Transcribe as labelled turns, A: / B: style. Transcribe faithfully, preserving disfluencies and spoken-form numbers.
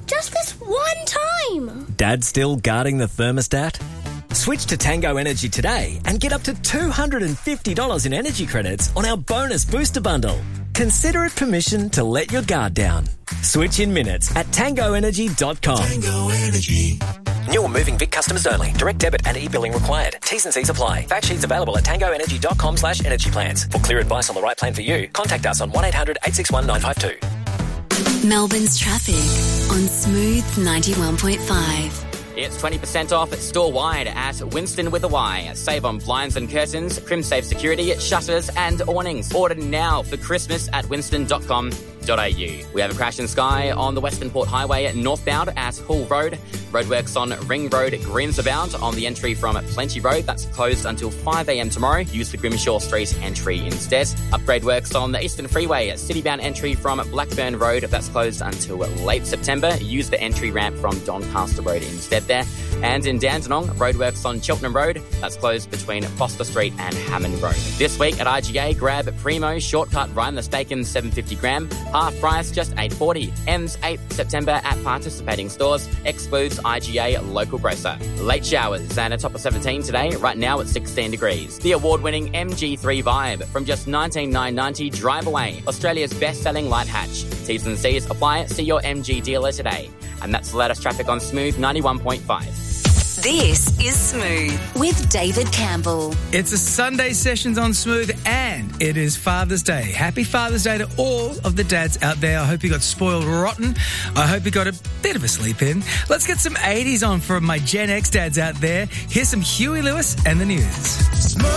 A: Just this one time.
B: Dad still guarding the thermostat? Switch to Tango Energy today and get up to two hundred fifty dollars in energy credits on our bonus booster bundle. Consider it permission to let your guard down. Switch in minutes at tango energy dot com.
C: Tango Energy.
B: New or moving Vic customers only. Direct debit and e-billing required. T's and C's apply. Fact sheets available at tango energy dot com slash energy plans. For clear advice on the right plan for you, contact us on one eight hundred eight six one nine five two.
D: Melbourne's traffic on Smooth ninety-one point five.
E: It's twenty percent off store-wide at Winston with a Y. Save on blinds and curtains, CrimSafe security, shutters and awnings. Order now for Christmas at winston dot com dot a u. We have a crash in Sky on the Western Port Highway northbound at Hull Road. Roadworks on Ring Road, Greensbound on the entry from Plenty Road. That's closed until five a m tomorrow. Use the Grimshaw Street entry instead. Upgrade works on the Eastern Freeway, citybound entry from Blackburn Road. That's closed until late September. Use the entry ramp from Doncaster Road instead there. And in Dandenong, roadworks on Cheltenham Road. That's closed between Foster Street and Hammond Road. This week at I G A, grab Primo Shortcut Ryan the Steak-in seven hundred fifty gram. Half price, just eight dollars forty. Ends eighth September at participating stores. Excludes I G A local grocer. Late showers and a top of seventeen today. Right now it's sixteen degrees. The award-winning M G three Vibe from just nineteen thousand nine hundred ninety Drive Away. Australia's best-selling light hatch. T's and C's apply. See your M G dealer today. And that's the latest traffic on Smooth ninety-one point five.
D: This is Smooth with David Campbell.
F: It's a Sunday Sessions on Smooth and it is Father's Day. Happy Father's Day to all of the dads out there. I hope you got spoiled rotten. I hope you got a bit of a sleep in. Let's get some eighties on for my Gen X dads out there. Here's some Huey Lewis and the News.